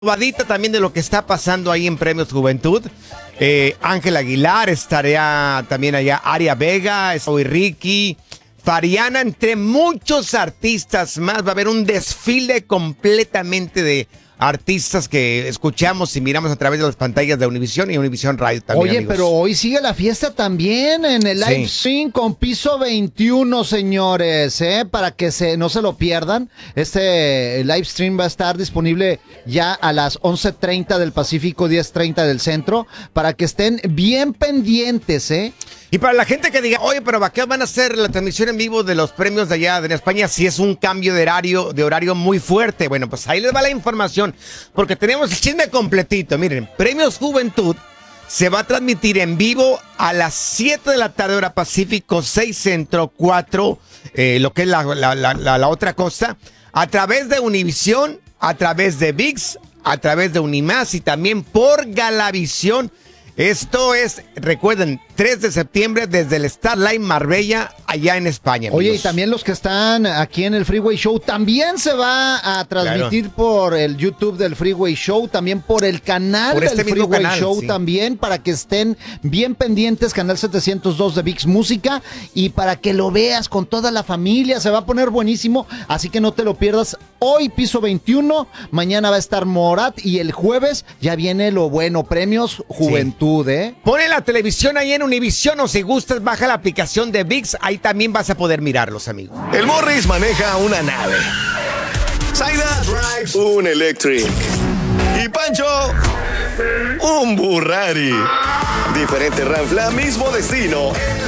Probadita también de lo que está pasando ahí en Premios Juventud. Ángel Aguilar estaría también allá, Aria Vega, Soy Ricky, Fariana, entre muchos artistas más. Va a haber un desfile completamente de artistas que escuchamos y miramos a través de las pantallas de Univisión y Univisión Radio también. Oye, amigos. pero hoy sigue la fiesta también en el live stream con Piso 21, señores, para que no se lo pierdan. Este live stream va a estar disponible ya a las 11:30 del Pacífico, 10:30 del Centro, para que estén bien pendientes, Y para la gente que diga, oye, pero ¿para qué van a hacer la transmisión en vivo de los premios de allá de España si es un cambio de horario muy fuerte? Bueno, pues ahí les va la información, porque tenemos el chisme completito. Miren, Premios Juventud se va a transmitir en vivo a las 7 de la tarde, hora Pacífico, 6 Centro, 4, lo que es la otra costa, a través de Univisión, a través de ViX, a través de Unimás y también por Galavisión. Esto es, recuerden, 3 de septiembre desde el Starlight Marbella, allá en España. Oye, amigos. y también los que están aquí en el Freeway Show, también se va a transmitir por el YouTube del Freeway Show, también por el canal por del Freeway Show también, para que estén bien pendientes, canal 702 de ViX Música, y para que lo veas con toda la familia, se va a poner buenísimo, así que no te lo pierdas. Hoy Piso 21, mañana va a estar Morat, y el jueves ya viene lo bueno, Premios Juventud, Pone la televisión ahí en Univisión, o si gustas, baja la aplicación de ViX, ahí también vas a poder mirarlos, amigos. El Morris maneja una nave. Zaida drives un Electric. Y Pancho, un Burrari. Diferente Ranfla, mismo destino.